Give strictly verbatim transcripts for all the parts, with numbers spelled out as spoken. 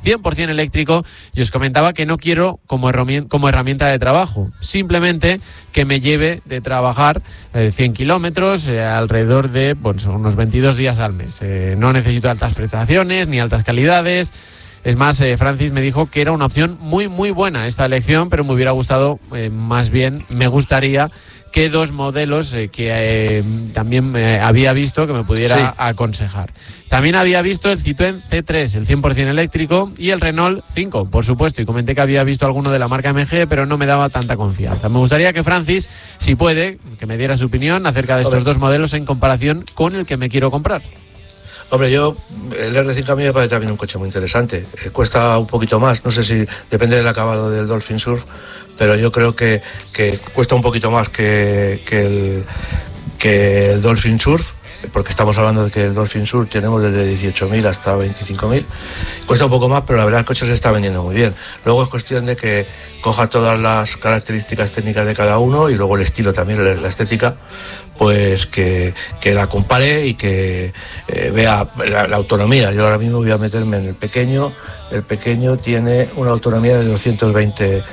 cien por ciento eléctrico, y os comentaba que no quiero como herramienta, como herramienta de trabajo, simplemente que me lleve de trabajar eh, cien kilómetros eh, alrededor de pues, unos veintidós días al mes. Eh, no necesito altas prestaciones ni altas calidades. Es más, eh, Francis me dijo que era una opción muy, muy buena esta elección, pero me hubiera gustado, eh, más bien, me gustaría que dos modelos eh, que eh, también eh, había visto que me pudiera sí. aconsejar. También había visto el Citroën C tres, el cien por ciento eléctrico, y el Renault cinco, por supuesto, y comenté que había visto alguno de la marca M G, pero no me daba tanta confianza. Me gustaría que Francis, si puede, que me diera su opinión acerca de estos okay. dos modelos en comparación con el que me quiero comprar. Hombre, yo, el R cinco a mí me parece también un coche muy interesante. Eh, cuesta un poquito más, no sé si depende del acabado del Dolphin Surf, pero yo creo que, que cuesta un poquito más que, que, el, que el Dolphin Surf, porque estamos hablando de que el Dolphin Surf tenemos desde dieciocho mil hasta veinticinco mil. Cuesta un poco más, pero la verdad el coche se está vendiendo muy bien. Luego es cuestión de que coja todas las características técnicas de cada uno y luego el estilo también, la estética, pues que, que la compare y que eh, vea la, la autonomía. Yo ahora mismo voy a meterme en el pequeño. El pequeño tiene una autonomía de doscientos veinte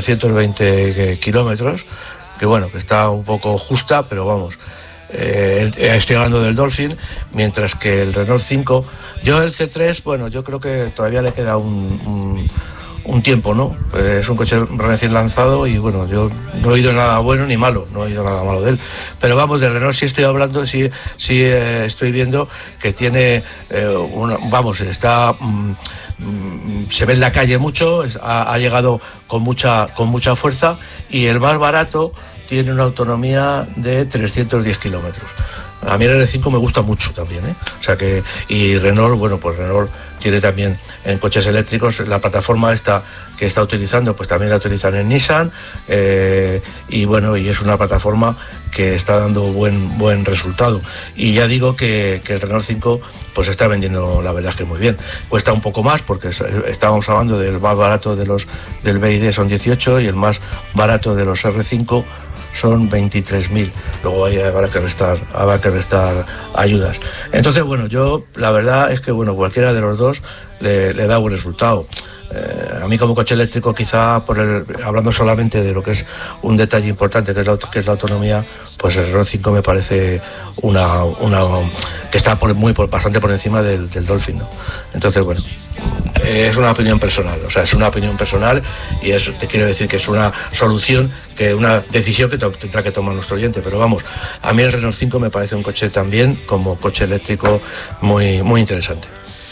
kilómetros, que bueno, que está un poco justa, pero vamos. Eh, estoy hablando del Dolphin, mientras que el Renault cinco, yo el C tres, bueno, yo creo que todavía le queda un, un, un tiempo, ¿no? Eh, es un coche recién lanzado y bueno, yo no he oído nada bueno ni malo, no he oído nada malo de él, pero vamos, del Renault sí estoy hablando, sí, sí eh, estoy viendo que tiene, eh, una, vamos, está... Mm, se ve en la calle mucho, ha, ha llegado con mucha, con mucha fuerza, y el más barato tiene una autonomía de trescientos diez kilómetros. A mí el R cinco me gusta mucho también, ¿eh? O sea que, y Renault, bueno, pues Renault tiene también en coches eléctricos la plataforma esta que está utilizando, pues también la utilizan en Nissan, eh, y bueno, y es una plataforma que está dando buen buen resultado. Y ya digo que, que el Renault cinco pues está vendiendo, la verdad es que muy bien. Cuesta un poco más porque estábamos hablando del más barato de los del B Y D son dieciocho y el más barato de los R cinco son veintitrés mil. Luego ahí habrá que restar, habrá que restar ayudas. Entonces, bueno, yo la verdad es que bueno, cualquiera de los dos le, le da buen resultado. Eh, a mí como coche eléctrico, quizá por el, hablando solamente de lo que es un detalle importante, que es la, que es la autonomía, pues el Renault cinco me parece una, una que está por, muy por, bastante por encima del, del Dolphin, ¿no? Entonces, bueno, eh, es una opinión personal, o sea, es una opinión personal y eso te quiero decir que es una solución, que una decisión que to- tendrá que tomar nuestro oyente, pero vamos, a mí el Renault cinco me parece un coche también, como coche eléctrico, muy, muy interesante.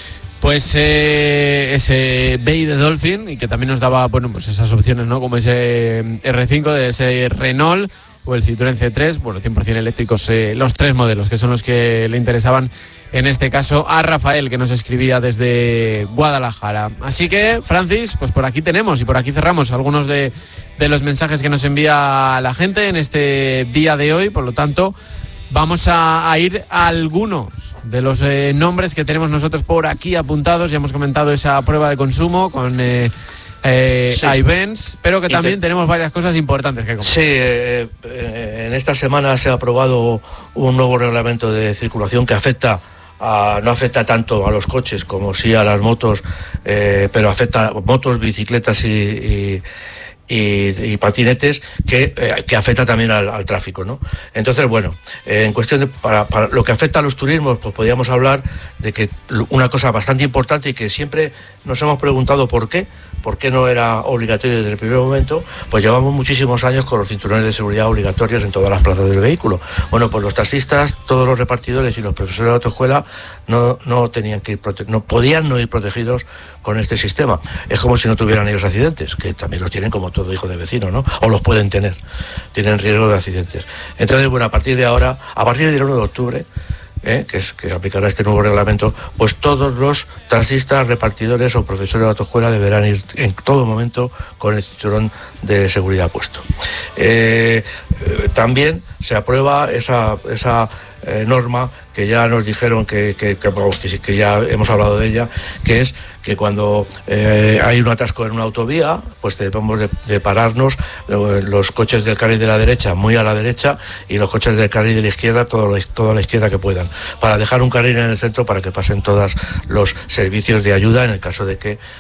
Pues eh, ese B Y D Dolphin, y que también nos daba, bueno, pues esas opciones, ¿no? Como ese R cinco de ese Renault o el Citroën C tres, bueno, cien por ciento eléctricos, eh, los tres modelos que son los que le interesaban en este caso a Rafael, que nos escribía desde Guadalajara. Así que, Francis, pues por aquí tenemos y por aquí cerramos algunos de, de los mensajes que nos envía la gente en este día de hoy. Por lo tanto, vamos a, a ir a algunos de los eh, nombres que tenemos nosotros por aquí apuntados. Ya hemos comentado esa prueba de consumo con eh, eh, sí. iBenz, pero que y también te... tenemos varias cosas importantes que comentar. Sí, eh, eh, en esta semana se ha aprobado un nuevo reglamento de circulación que afecta a, no afecta tanto a los coches como sí a las motos, eh, pero afecta a motos, bicicletas y... y Y, y patinetes que, eh, que afecta también al, al tráfico, ¿no? Entonces, bueno, eh, en cuestión de para, para lo que afecta a los turismos, pues podríamos hablar de que una cosa bastante importante y que siempre nos hemos preguntado por qué, por qué no era obligatorio desde el primer momento, pues llevamos muchísimos años con los cinturones de seguridad obligatorios en todas las plazas del vehículo. Bueno, pues los taxistas, todos los repartidores y los profesores de autoescuela no, no tenían que ir prote- no podían no ir protegidos con este sistema. Es como si no tuvieran ellos accidentes, que también los tienen como todo hijo de vecino, ¿no? O los pueden tener, tienen riesgo de accidentes. Entonces, bueno, a partir de ahora, a partir del uno de octubre, ¿eh? que es que aplicará este nuevo reglamento, pues todos los taxistas, repartidores o profesores de autoescuela deberán ir en todo momento con el cinturón de seguridad puesto. Eh, eh, también se aprueba esa, esa eh, norma que ya nos dijeron que, que, que, que, que ya hemos hablado de ella, que es que cuando eh, hay un atasco en una autovía, pues debemos de, de pararnos eh, los coches del carril de la derecha muy a la derecha y los coches del carril de la izquierda todo, todo a la izquierda que puedan, para dejar un carril en el centro para que pasen todos los servicios de ayuda en el caso de que